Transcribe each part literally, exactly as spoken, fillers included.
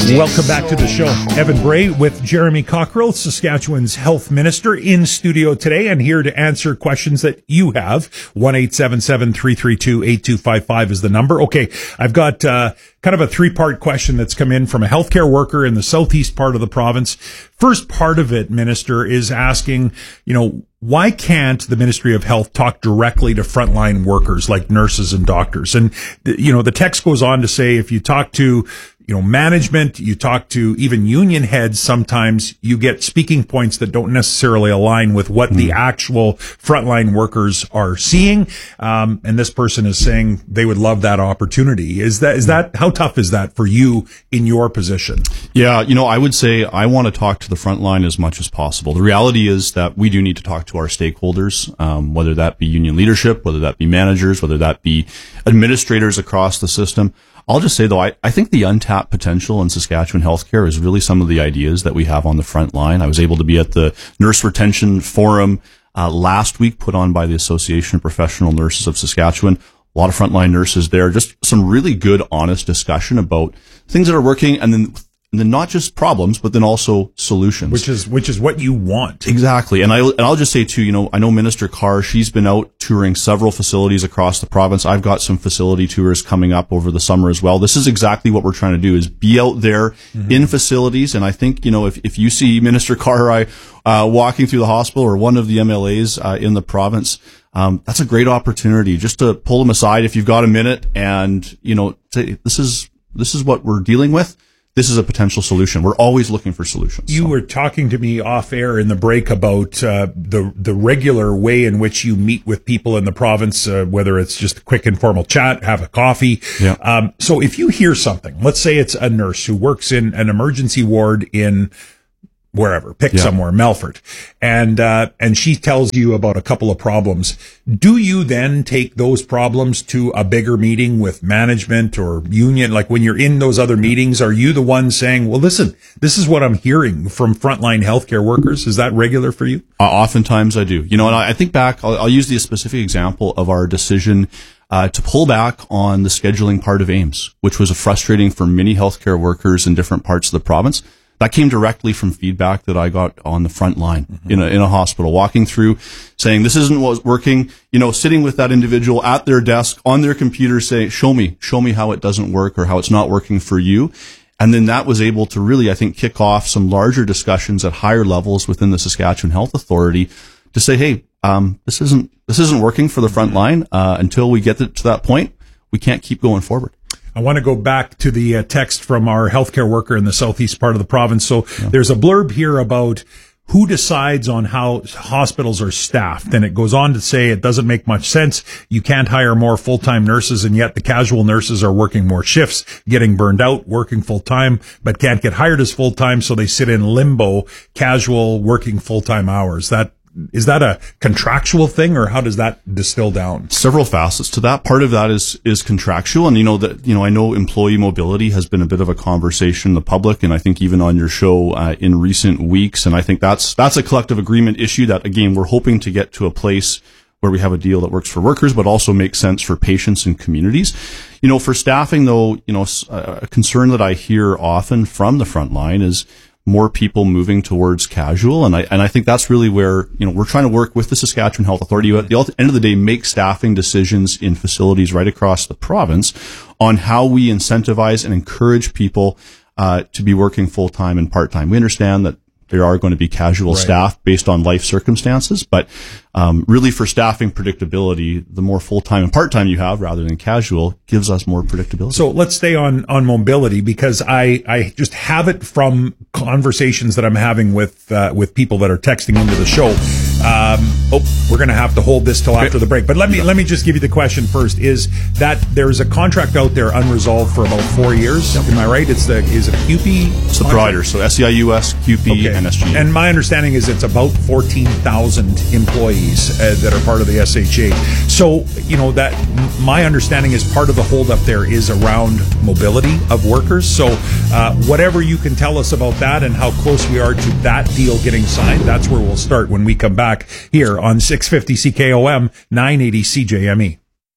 Welcome back to the show. Evan Bray with Jeremy Cockrell, Saskatchewan's health minister, in studio today and here to answer questions that you have. one eight seven seven, three three two, eight two five five is the number. Okay, I've got uh, kind of a three-part question that's come in from a healthcare worker in the southeast part of the province. First part of it, Minister, is asking, you know, why can't the Ministry of Health talk directly to frontline workers like nurses and doctors? And, you know, the text goes on to say if you talk to, you know, management, you talk to even union heads, sometimes you get speaking points that don't necessarily align with what mm. the actual frontline workers are seeing. Um, and this person is saying they would love that opportunity. Is that, is that, how tough is that for you in your position? Yeah, you know, I would say I want to talk to the front line as much as possible. The reality is that we do need to talk to our stakeholders, um, whether that be union leadership, whether that be managers, whether that be administrators across the system. I'll just say, though, I, I think the untapped potential in Saskatchewan healthcare is really some of the ideas that we have on the front line. I was able to be at the Nurse Retention Forum uh, last week, put on by the Association of Professional Nurses of Saskatchewan. A lot of frontline nurses there. Just some really good, honest discussion about things that are working, and then and then not just problems, but then also solutions. Which is which is what you want. Exactly. And I and I'll just say too, you know, I know Minister Carr, she's been out touring several facilities across the province. I've got some facility tours coming up over the summer as well. This is exactly what we're trying to do, is be out there mm-hmm. in facilities. And I think, you know, if, if you see Minister Carr or I uh, walking through the hospital or one of the M L As uh, in the province, um, that's a great opportunity just to pull them aside if you've got a minute and, you know, say, this is this is what we're dealing with. This is a potential solution. We're always looking for solutions. You so. were talking to me off air in the break about uh, the the regular way in which you meet with people in the province, uh, whether it's just a quick informal chat, have a coffee. Yeah. Um, so if you hear something, let's say it's a nurse who works in an emergency ward in wherever, pick yeah. somewhere, Melfort, and uh, and she tells you about a couple of problems. Do you then take those problems to a bigger meeting with management or union? Like when you're in those other meetings, are you the one saying, well, listen, this is what I'm hearing from frontline healthcare workers? Is that regular for you? Uh, oftentimes I do. You know, and I, I think back, I'll, I'll use the specific example of our decision Uh, to pull back on the scheduling part of AIMS, which was a frustrating for many healthcare workers in different parts of the province. That came directly from feedback that I got on the front line mm-hmm. in a, in a hospital, walking through saying, this isn't what's working, you know, sitting with that individual at their desk on their computer saying, show me, show me how it doesn't work or how it's not working for you. And then that was able to really, I think, kick off some larger discussions at higher levels within the Saskatchewan Health Authority to say, hey, um, this isn't, this isn't working for the front line. Uh, until we get to that point, we can't keep going forward. I want to go back to the uh, text from our healthcare worker in the southeast part of the province. So yeah. there's a blurb here about who decides on how hospitals are staffed. And it goes on to say it doesn't make much sense. You can't hire more full-time nurses, and yet the casual nurses are working more shifts, getting burned out, working full-time, but can't get hired as full-time. So they sit in limbo, casual, working full-time hours. That Is that a contractual thing, or how does that distill down? Several facets to that. Part of that is is contractual, and you know that you know I know employee mobility has been a bit of a conversation in the public, and I think even on your show uh, in recent weeks. And I think that's that's a collective agreement issue that, again, we're hoping to get to a place where we have a deal that works for workers, but also makes sense for patients and communities. You know, for staffing, though, you know, a concern that I hear often from the front line is more people moving towards casual. And I, and I think that's really where, you know, we're trying to work with the Saskatchewan Health Authority at the end of the day, make staffing decisions in facilities right across the province on how we incentivize and encourage people, uh, to be working full time and part time. We understand that there are going to be casual right. staff based on life circumstances, but um, really for staffing predictability, the more full-time and part-time you have rather than casual gives us more predictability. So let's stay on, on mobility, because I, I just have it from conversations that I'm having with uh, with people that are texting into the show. Um, oh, we're going to have to hold this till after the break. But let me let me just give you the question first. Is that there's a contract out there unresolved for about four years? Yep. Am I right? It's the is it Q P? It's the provider. So S E I U S, Q P, okay. and S G A. And my understanding is it's about fourteen thousand employees uh, that are part of the S H A. So, you know, that my understanding is part of the holdup there is around mobility of workers. So uh, whatever you can tell us about that and how close we are to that deal getting signed, that's where we'll start when we come back here on six fifty C K O M, nine eighty C J M E.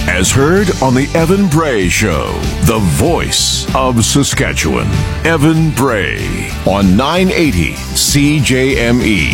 As heard on the Evan Bray Show, the voice of Saskatchewan. Evan Bray on nine eighty C J M E.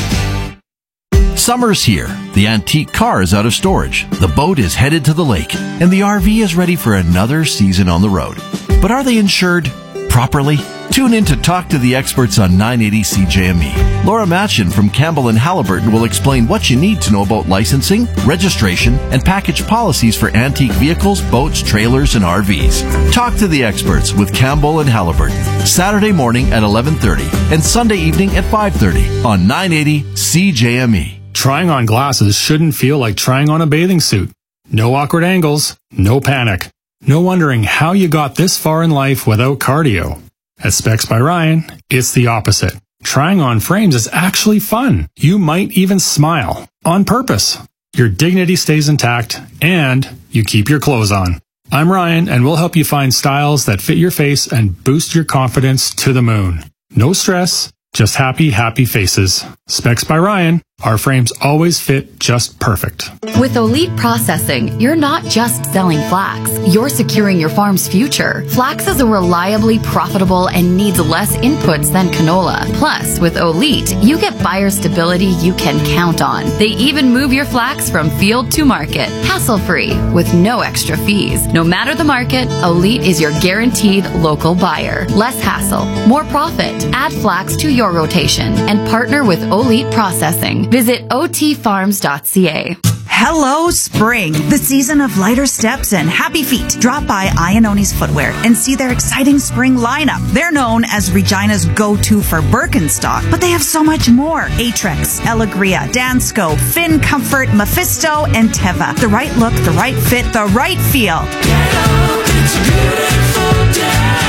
Summer's here. The antique car is out of storage. The boat is headed to the lake. And the R V is ready for another season on the road. But are they insured properly? Tune in to Talk to the Experts on nine eighty C J M E. Laura Matchin from Campbell and Halliburton will explain what you need to know about licensing, registration, and package policies for antique vehicles, boats, trailers, and R Vs. Talk to the Experts with Campbell and Halliburton. Saturday morning at eleven thirty and Sunday evening at five thirty on nine eighty C J M E. Trying on glasses shouldn't feel like trying on a bathing suit. No awkward angles, no panic. No wondering how you got this far in life without cardio. At Specs by Ryan, it's the opposite. Trying on frames is actually fun. You might even smile. On purpose. Your dignity stays intact, and you keep your clothes on. I'm Ryan, and we'll help you find styles that fit your face and boost your confidence to the moon. No stress, just happy, happy faces. Specs by Ryan. Our frames always fit just perfect. With Elite Processing, you're not just selling flax. You're securing your farm's future. Flax is a reliably profitable and needs less inputs than canola. Plus, with Elite, you get buyer stability you can count on. They even move your flax from field to market, hassle-free, with no extra fees. No matter the market, Elite is your guaranteed local buyer. Less hassle, more profit. Add flax to your rotation and partner with Elite Processing. Visit o t farms dot c a. Hello, spring, the season of lighter steps and happy feet. Drop by Iannoni's Footwear and see their exciting spring lineup. They're known as Regina's go-to for Birkenstock, but they have so much more. Aetrex, Elegria, Dansko, Finn Comfort, Mephisto, and Teva. The right look, the right fit, the right feel. Get up, it's a beautiful day.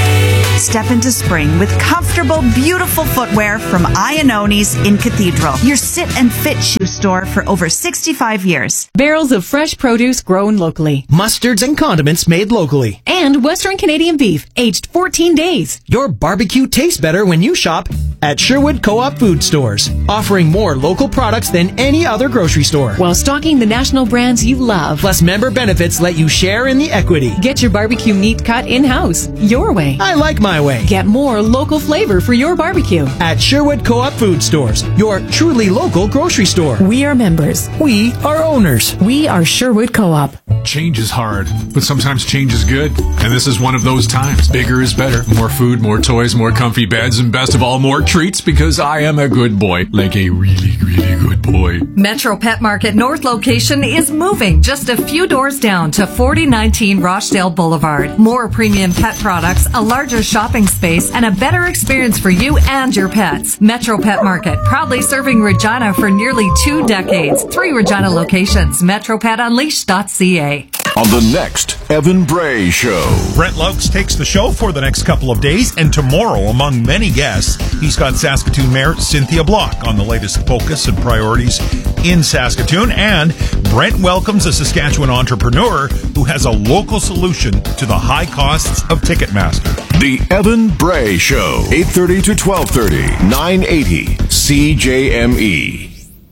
Step into spring with comfortable, beautiful footwear from Iannoni's in Cathedral, your sit and fit shoe store for over sixty-five years. Barrels of fresh produce grown locally. Mustards and condiments made locally. And Western Canadian beef, aged fourteen days. Your barbecue tastes better when you shop at Sherwood Co-op Food Stores, offering more local products than any other grocery store. While stocking the national brands you love. Plus, member benefits let you share in the equity. Get your barbecue meat cut in-house, your way. I like my way. Get more local flavor for your barbecue. At Sherwood Co-op Food Stores, your truly local grocery store. We are members. We are owners. We are Sherwood Co-op. Change is hard, but sometimes change is good. And this is one of those times. Bigger is better. More food, more toys, more comfy beds, and best of all, more treats, because I am a good boy. Like a really, really good boy. Metro Pet Market North location is moving just a few doors down to forty nineteen Rochdale Boulevard. More premium pet products, a larger shopping space, and a better experience for you and your pets. Metro Pet Market, proudly serving Regina for nearly two decades. Three Regina locations. metro pet unleashed dot c a. On the next Evan Bray Show. Brent Laux takes the show for the next couple of days, and tomorrow, among many guests, he's got Saskatoon Mayor Cynthia Block on the latest focus and priorities in Saskatoon. And Brent welcomes a Saskatchewan entrepreneur who has a local solution to the high costs of Ticketmaster. The Evan Bray Show, eight thirty to twelve thirty, nine eighty C J M E.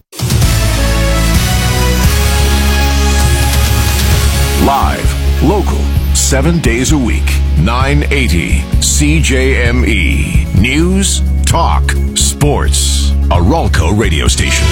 Live, local, seven days a week, nine eighty C J M E. News, talk, sports. A Ralco radio station.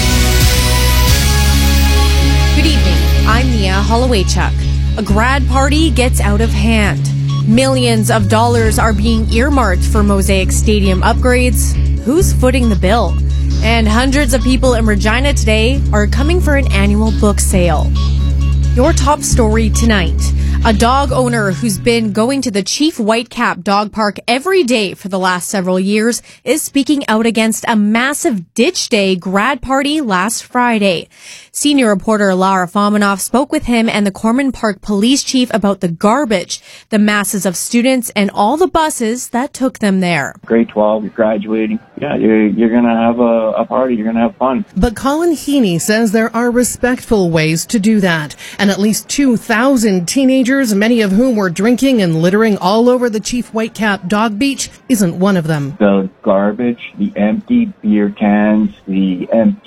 Good evening. I'm Nia Hollowaychuk. A grad party gets out of hand. Millions of dollars are being earmarked for Mosaic Stadium upgrades. Who's footing the bill? And hundreds of people in Regina today are coming for an annual book sale. Your top story tonight. A dog owner who's been going to the Chief Whitecap Dog Park every day for the last several years is speaking out against a massive Ditch Day grad party last Friday. Senior reporter Lara Fominoff spoke with him and the Corman Park police chief about the garbage, the masses of students, and all the buses that took them there. Grade twelve, you're graduating. Yeah, you're, you're going to have a, a party. You're going to have fun. But Colin Heaney says there are respectful ways to do that. And at least two thousand teenagers, many of whom were drinking and littering all over the Chief Whitecap Dog Beach, isn't one of them. The garbage, the empty beer cans, the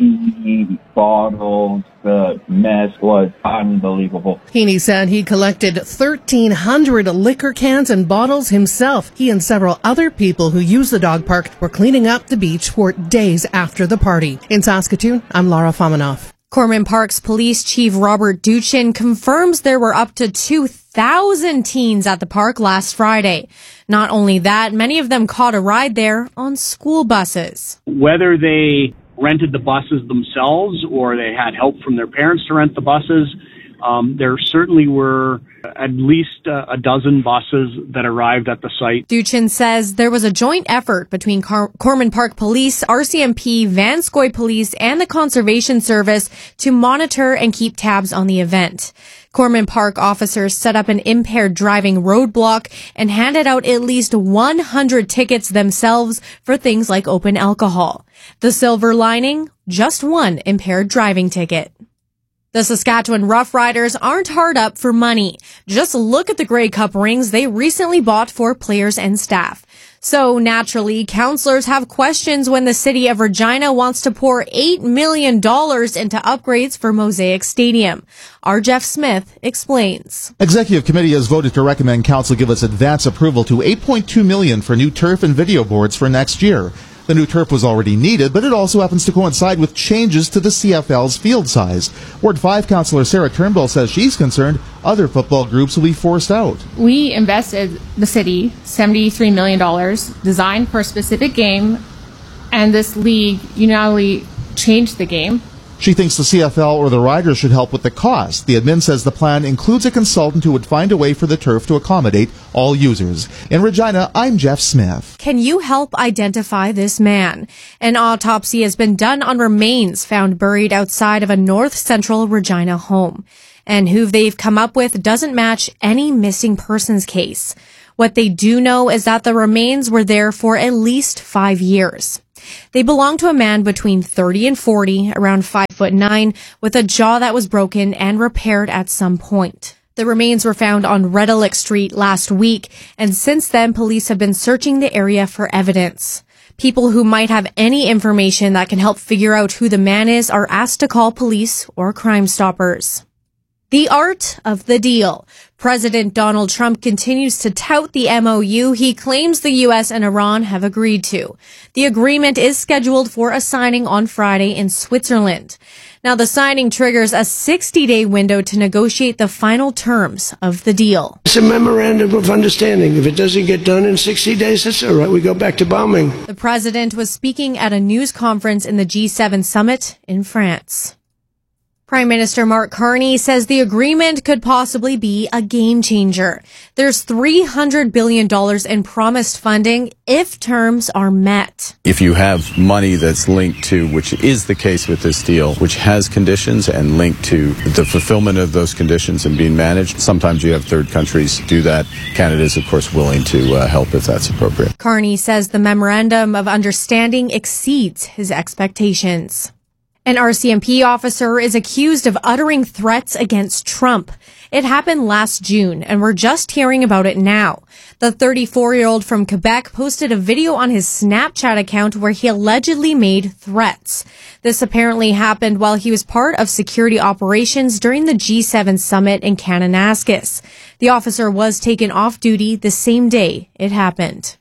empty bottles, the mess was unbelievable. Heaney said he collected thirteen hundred liquor cans and bottles himself. He and several other people who use the dog park were cleaning up the beach for days after the party. In Saskatoon, I'm Laura Fominoff. Corman Parks Police Chief Robert Duchin confirms there were up to two thousand teens at the park last Friday. Not only that, many of them caught a ride there on school buses. Whether they rented the buses themselves or they had help from their parents to rent the buses, um, there certainly were at least uh, a dozen buses that arrived at the site. Duchin says there was a joint effort between Car- Corman Park Police, R C M P, Vanscoy Police, and the Conservation Service to monitor and keep tabs on the event. Corman Park officers set up an impaired driving roadblock and handed out at least one hundred tickets themselves for things like open alcohol. The silver lining? Just one impaired driving ticket. The Saskatchewan Roughriders aren't hard up for money. Just look at the Grey Cup rings they recently bought for players and staff. So naturally, councillors have questions when the city of Regina wants to pour eight million dollars into upgrades for Mosaic Stadium. Our Jeff Smith explains. Executive Committee has voted to recommend Council give its advance approval to eight point two million dollars for new turf and video boards for next year. The new turf was already needed, but it also happens to coincide with changes to the C F L's field size. Ward five Councillor Sarah Turnbull says she's concerned other football groups will be forced out. We invested, the city, seventy-three million dollars, designed for a specific game, and this league unilaterally changed the game. She thinks the C F L or the Riders should help with the cost. The admin says the plan includes a consultant who would find a way for the turf to accommodate all users. In Regina, I'm Jeff Smith. Can you help identify this man? An autopsy has been done on remains found buried outside of a north central Regina home. And who they've come up with doesn't match any missing persons case. What they do know is that the remains were there for at least five years. They belong to a man between thirty and forty, around five foot nine, with a jaw that was broken and repaired at some point. The remains were found on Redelick Street last week, and since then, police have been searching the area for evidence. People who might have any information that can help figure out who the man is are asked to call police or Crime Stoppers. The art of the deal. President Donald Trump continues to tout the M O U he claims the U S and Iran have agreed to. The agreement is scheduled for a signing on Friday in Switzerland. Now, the signing triggers a sixty-day window to negotiate the final terms of the deal. It's a memorandum of understanding. If it doesn't get done in sixty days, that's all right. We go back to bombing. The president was speaking at a news conference in the G seven summit in France. Prime Minister Mark Carney says the agreement could possibly be a game changer. There's three hundred billion dollars in promised funding if terms are met. If you have money that's linked to, which is the case with this deal, which has conditions and linked to the fulfillment of those conditions and being managed, sometimes you have third countries do that. Canada is, of course, willing to uh, help if that's appropriate. Carney says the memorandum of understanding exceeds his expectations. An R C M P officer is accused of uttering threats against Trump. It happened last June, and we're just hearing about it now. The thirty-four-year-old from Quebec posted a video on his Snapchat account where he allegedly made threats. This apparently happened while he was part of security operations during the G seven summit in Kananaskis. The officer was taken off duty the same day it happened.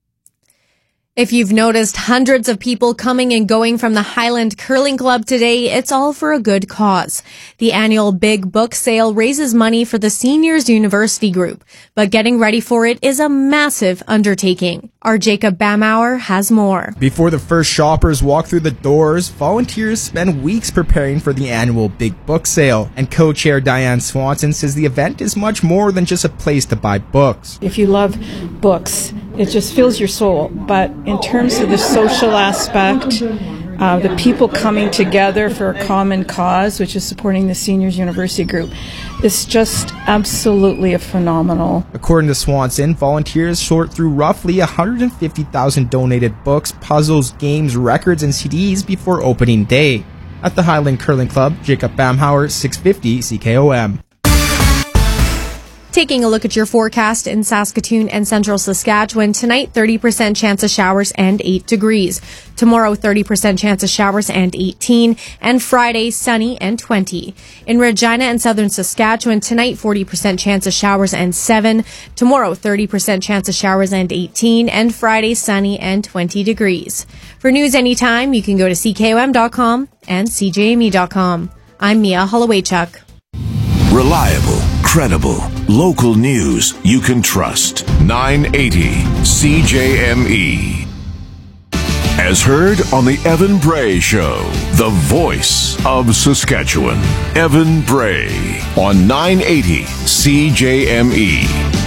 If you've noticed hundreds of people coming and going from the Highland Curling Club today, it's all for a good cause. The annual Big Book Sale raises money for the Seniors University Group, but getting ready for it is a massive undertaking. Our Jacob Bamauer has more. Before the first shoppers walk through the doors, volunteers spend weeks preparing for the annual Big Book Sale, and co-chair Diane Swanson says the event is much more than just a place to buy books. If you love books, it just fills your soul, but in terms of the social aspect, uh, the people coming together for a common cause, which is supporting the Seniors University Group, is just absolutely a phenomenal. According to Swanson, volunteers sort through roughly one hundred fifty thousand donated books, puzzles, games, records, and C Ds before opening day. At the Highland Curling Club, Jacob Bamhauer, six fifty C K O M. Taking a look at your forecast in Saskatoon and central Saskatchewan, tonight thirty percent chance of showers and eight degrees. Tomorrow thirty percent chance of showers and eighteen, and Friday sunny and twenty. In Regina and southern Saskatchewan, tonight forty percent chance of showers and seven. Tomorrow thirty percent chance of showers and eighteen, and Friday sunny and twenty degrees. For news anytime, you can go to C K O M dot com and C J M E dot com. I'm Mia Hollowaychuk. Reliable, credible, local news you can trust. nine eighty C J M E. As heard on the Evan Bray Show, the voice of Saskatchewan. Evan Bray on nine eighty C J M E.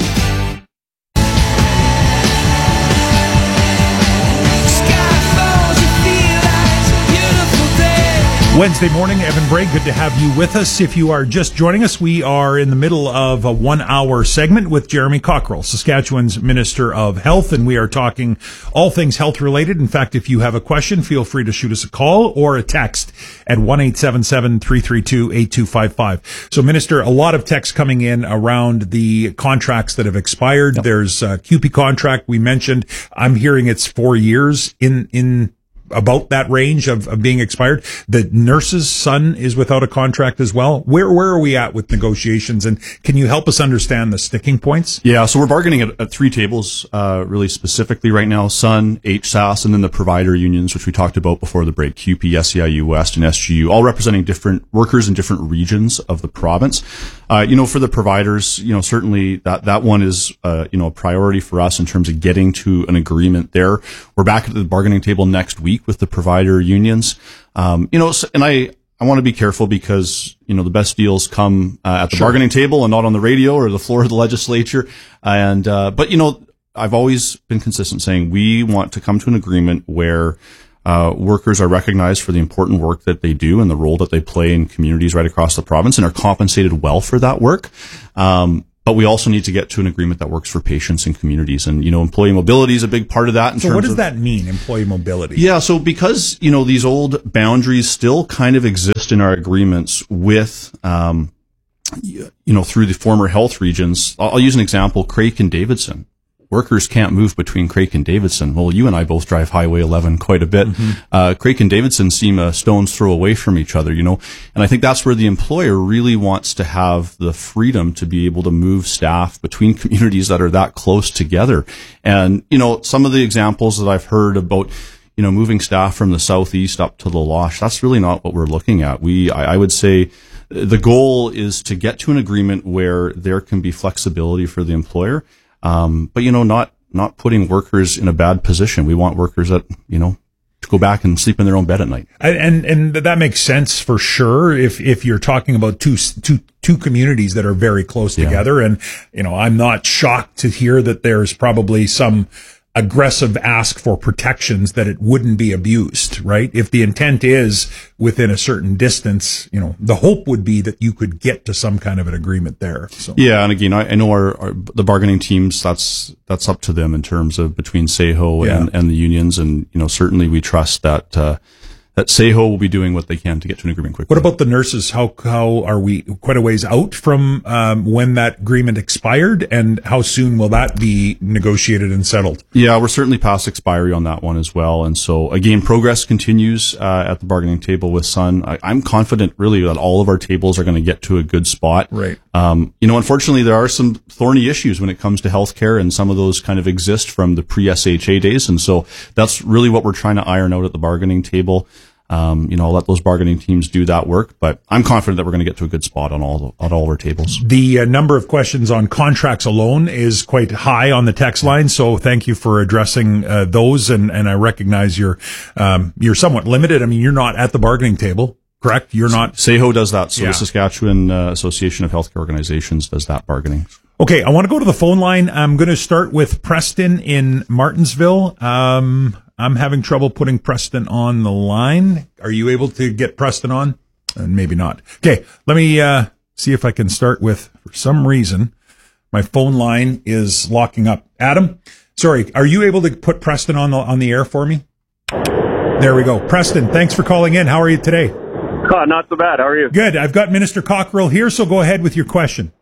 Wednesday morning, Evan Bray, good to have you with us. If you are just joining us, we are in the middle of a one-hour segment with Jeremy Cockrell, Saskatchewan's Minister of Health, and we are talking all things health-related. In fact, if you have a question, feel free to shoot us a call or a text at one eight seven seven, three three two, eight two five five. So, Minister, a lot of texts coming in around the contracts that have expired. Yep. There's a C U P E contract we mentioned. I'm hearing it's four years in in about that range of, of being expired. The nurse's son is without a contract as well. Where where are we at with negotiations, and can you help us understand the sticking points? Yeah, so we're bargaining at, at three tables, uh, really specifically right now: Sun, H S A S, and then the provider unions, which we talked about before the break: C U P E, S E I U West, and S G U, all representing different workers in different regions of the province. Uh, you know, for the providers, you know, certainly that, that one is, uh, you know, a priority for us in terms of getting to an agreement there. We're back at the bargaining table next week with the provider unions. Um, you know, and I, I want to be careful because, you know, the best deals come uh, at the sure. bargaining table and not on the radio or the floor of the legislature. And, uh, but, you know, I've always been consistent saying we want to come to an agreement where Uh, workers are recognized for the important work that they do and the role that they play in communities right across the province and are compensated well for that work. Um, but we also need to get to an agreement that works for patients and communities. And, you know, employee mobility is a big part of that. In so terms what does of, that mean, employee mobility? Yeah, so because, you know, these old boundaries still kind of exist in our agreements with, um, you know, through the former health regions. I'll, I'll use an example, Craik and Davidson. Workers can't move between Craik and Davidson. Well, you and I both drive Highway eleven quite a bit. Mm-hmm. Uh, Craik and Davidson seem a stone's throw away from each other, you know, and I think that's where the employer really wants to have the freedom to be able to move staff between communities that are that close together. And, you know, some of the examples that I've heard about, you know, moving staff from the southeast up to the Losh, that's really not what we're looking at. We, I, I would say, the goal is to get to an agreement where there can be flexibility for the employer. Um, but, you know, not, not putting workers in a bad position. We want workers that, you know, to go back and sleep in their own bed at night. And, and that makes sense for sure. If, if you're talking about two, two, two communities that are very close yeah. together. And, you know, I'm not shocked to hear that there's probably some aggressive ask for protections that it wouldn't be abused, right? If the intent is within a certain distance, you know, the hope would be that you could get to some kind of an agreement there. So. Yeah. And again, I, I know our, our, the bargaining teams, that's, that's up to them in terms of between S A H O yeah. and, and the unions. And, you know, certainly we trust that, uh, that S A H O will be doing what they can to get to an agreement quickly. What about the nurses? How how are we quite a ways out from um, when that agreement expired, and how soon will that be negotiated and settled? Yeah, we're certainly past expiry on that one as well. And so, again, progress continues uh, at the bargaining table with Sun. I, I'm confident, really, that all of our tables are going to get to a good spot. Right. Um, you know, unfortunately, there are some thorny issues when it comes to healthcare, and some of those kind of exist from the pre-S H A days. And so that's really what we're trying to iron out at the bargaining table. Um, you know, I'll let those bargaining teams do that work, but I'm confident that we're going to get to a good spot on all on all of our tables. The uh, number of questions on contracts alone is quite high on the text line, so thank you for addressing uh, those. And, and I recognize you're um, you're somewhat limited. I mean, you're not at the bargaining table, correct? You're not. S A H O does that, so yeah. the Saskatchewan uh, Association of Healthcare Organizations does that bargaining. Okay, I want to go to the phone line. I'm going to start with Preston in Martensville. Um, I'm having trouble putting Preston on the line. Are you able to get Preston on? And maybe not. Okay, let me uh, see if I can start with, for some reason, my phone line is locking up. Adam, sorry, are you able to put Preston on the, on the air for me? There we go. Preston, thanks for calling in. How are you today? Oh, not so bad. How are you? Good. I've got Minister Cockrell here, so go ahead with your question.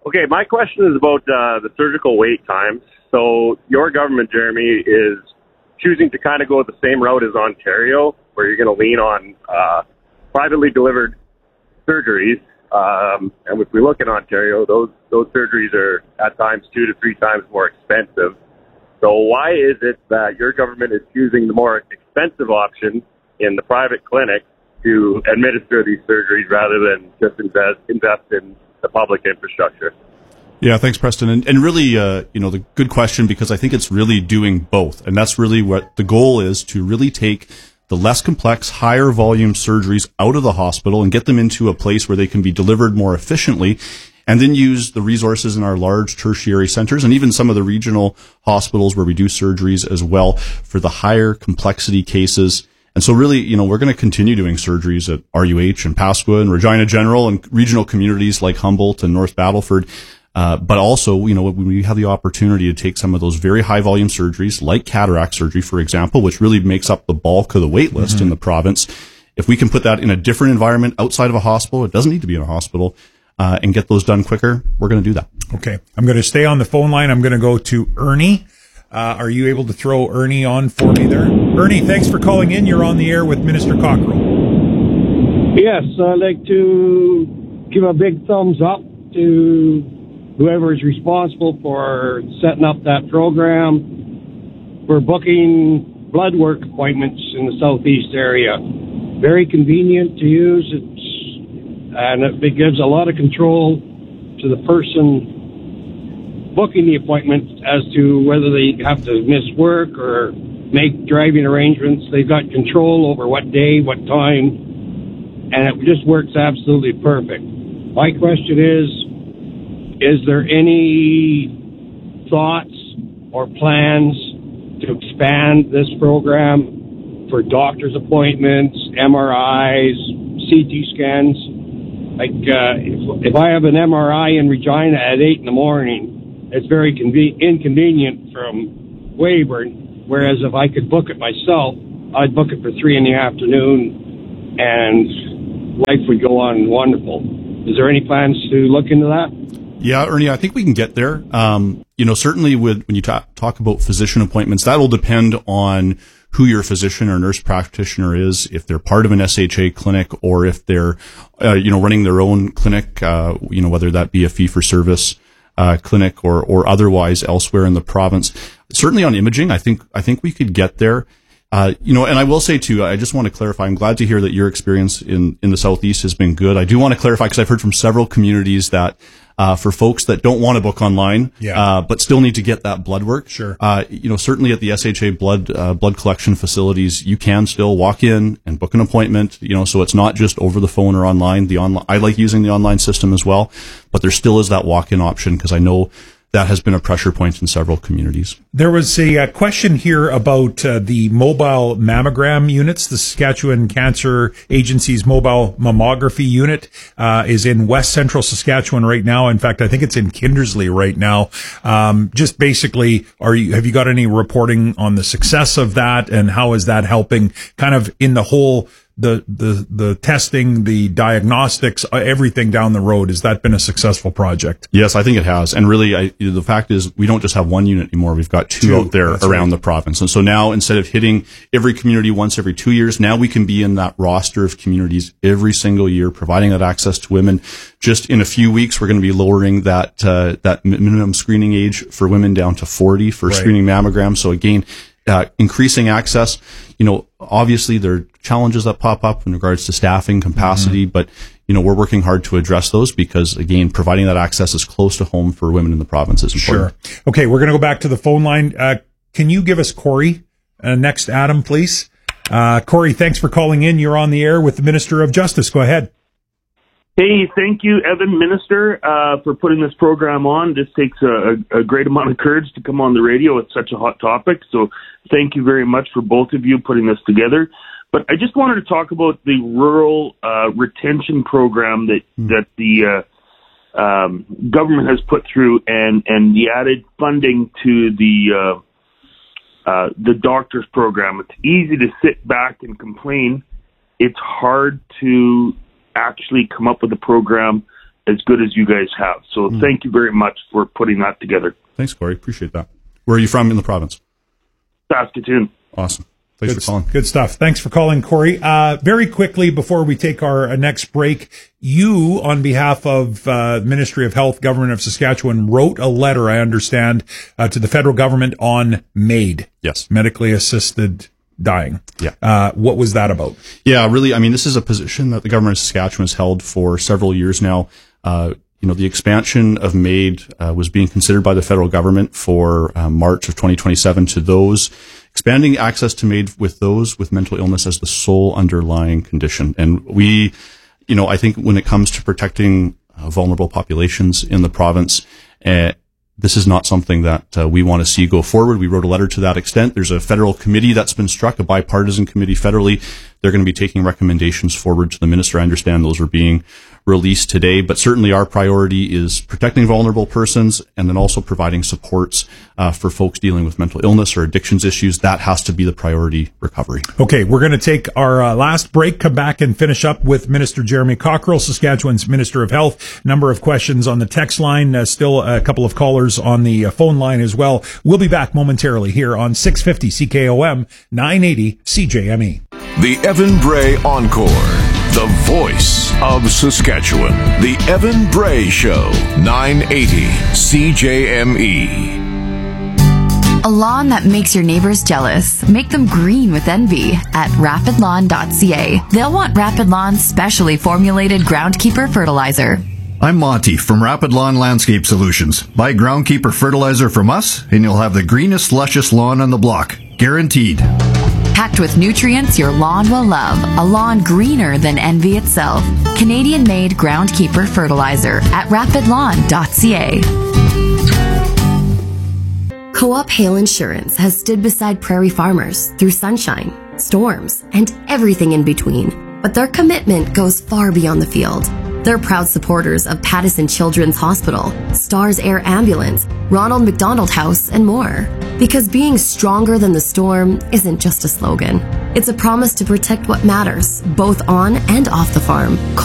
Okay, my question is about uh, the surgical wait times. So your government, Jeremy, is choosing to kind of go the same route as Ontario, where you're going to lean on uh, privately delivered surgeries. Um, and if we look at Ontario, those those surgeries are at times two to three times more expensive. So why is it that your government is choosing the more expensive option in the private clinic to administer these surgeries rather than just invest invest in the public infrastructure? Yeah, thanks, Preston. And, and really, uh, you know, the good question, because I think it's really doing both. And that's really what the goal is, to really take the less complex, higher volume surgeries out of the hospital and get them into a place where they can be delivered more efficiently, and then use the resources in our large tertiary centers and even some of the regional hospitals where we do surgeries as well for the higher complexity cases. And so really, you know, we're going to continue doing surgeries at R U H and Pasqua and Regina General and regional communities like Humboldt and North Battleford. Uh, but also, you know, when we have the opportunity to take some of those very high volume surgeries, like cataract surgery, for example, which really makes up the bulk of the wait list mm-hmm. in the province, if we can put that in a different environment outside of a hospital, it doesn't need to be in a hospital, uh, and get those done quicker, we're going to do that. Okay. I'm going to stay on the phone line. I'm going to go to Ernie. Uh, are you able to throw Ernie on for me there? Ernie, thanks for calling in. You're on the air with Minister Cockrell. Yes, I'd like to give a big thumbs up to whoever is responsible for setting up that program for booking blood work appointments in the southeast area. Very convenient to use, it's, and it gives a lot of control to the person booking the appointment as to whether they have to miss work or make driving arrangements. They've got control over what day, what time, and it just works absolutely perfect. My question is, Is there any thoughts or plans to expand this program for doctor's appointments, M R Is, C T scans? Like, uh, if, if I have an M R I in Regina at eight in the morning, it's very conve- inconvenient from Weyburn, whereas if I could book it myself, I'd book it for three in the afternoon, and life would go on wonderful. Is there any plans to look into that? Yeah, Ernie, I think we can get there. Um, you know, certainly with, when you ta- talk about physician appointments, that'll depend on who your physician or nurse practitioner is, if they're part of an S H A clinic or if they're, uh, you know, running their own clinic, uh, you know, whether that be a fee-for-service uh, clinic or, or otherwise elsewhere in the province. Certainly on imaging, I think, I think we could get there. Uh, you know, and I will say too, I just want to clarify, I'm glad to hear that your experience in, in the Southeast has been good. I do want to clarify, because I've heard from several communities that, uh, for folks that don't want to book online, yeah. uh, but still need to get that blood work. Sure. Uh, you know, certainly at the S H A blood, uh, blood collection facilities, you can still walk in and book an appointment, you know, so it's not just over the phone or online. The online, I like using the online system as well, but there still is that walk-in option, because I know that has been a pressure point in several communities. There was a, a question here about uh, the mobile mammogram units. The Saskatchewan Cancer Agency's mobile mammography unit uh, is in West Central Saskatchewan right now. In fact, I think it's in Kindersley right now. Um, just basically, are you have you got any reporting on the success of that, and how is that helping kind of in the whole the the the testing, the diagnostics, everything down the road? Has that been a successful project? Yes, I think it has. And really, I, the fact is, we don't just have one unit anymore. We've got two, two out there around right. the province. And so now, instead of hitting every community once every two years, now we can be in that roster of communities every single year, providing that access to women. Just in a few weeks, we're going to be lowering that uh, that minimum screening age for women down to forty for right. screening mammograms. So again, uh, increasing access. You know, obviously there are challenges that pop up in regards to staffing capacity, mm-hmm. but, you know, we're working hard to address those, because, again, providing that access is close to home for women in the province is important. Sure. Okay, we're going to go back to the phone line. Uh, can you give us Corey uh, next, Adam, please? Uh, Corey, thanks for calling in. You're on the air with the Minister of Justice. Go ahead. Hey, thank you, Evan, Minister, uh, for putting this program on. This takes a, a great amount of courage to come on the radio. It's such a hot topic, so thank you very much for both of you putting this together. But I just wanted to talk about the rural uh, retention program that mm. that the uh, um, government has put through, and, and the added funding to the uh, uh, the doctors program. It's easy to sit back and complain. It's hard to actually come up with a program as good as you guys have. So mm. thank you very much for putting that together. Thanks, Corey. Appreciate that. Where are you from in the province? Saskatoon. Awesome. Thanks good, for calling. Good stuff. Thanks for calling, Corey. Uh, very quickly, before we take our uh, next break, you, on behalf of uh, Ministry of Health, Government of Saskatchewan, wrote a letter, I understand, uh, to the federal government on MAID. Yes. Medically assisted dying. Yeah. Uh, what was that about? Yeah, really, I mean, this is a position that the government of Saskatchewan has held for several years now. Uh, you know, the expansion of MAID uh, was being considered by the federal government for uh, March of twenty twenty-seven to those expanding access to MAID with those with mental illness as the sole underlying condition. And we, you know, I think when it comes to protecting uh, vulnerable populations in the province, uh, this is not something that uh, we want to see go forward. We wrote a letter to that extent. There's a federal committee that's been struck, a bipartisan committee federally. They're going to be taking recommendations forward to the minister. I understand those are being released today, but certainly our priority is protecting vulnerable persons and then also providing supports uh, for folks dealing with mental illness or addictions issues. That has to be the priority recovery. Okay, we're going to take our uh, last break, come back and finish up with Minister Jeremy Cockrell, Saskatchewan's Minister of Health. Number of questions on the text line, uh, still a couple of callers on the uh, phone line as well. We'll be back momentarily here on six fifty C K O M, nine eighty C J M E. The Evan Bray Encore, the voice of Saskatchewan. The Evan Bray Show, nine eighty C J M E. A lawn that makes your neighbors jealous. Make them green with envy at rapid lawn dot c a. They'll want Rapid Lawn's specially formulated Groundkeeper fertilizer. I'm Monty from Rapid Lawn Landscape Solutions. Buy Groundkeeper fertilizer from us, and you'll have the greenest, luscious lawn on the block. Guaranteed. Packed with nutrients your lawn will love. A lawn greener than envy itself. Canadian-made Groundkeeper fertilizer at rapid lawn dot c a. Co-op Hail Insurance has stood beside prairie farmers through sunshine, storms, and everything in between. But their commitment goes far beyond the field. They're proud supporters of Pattison Children's Hospital, Stars Air Ambulance, Ronald McDonald House, and more. Because being stronger than the storm isn't just a slogan. It's a promise to protect what matters, both on and off the farm.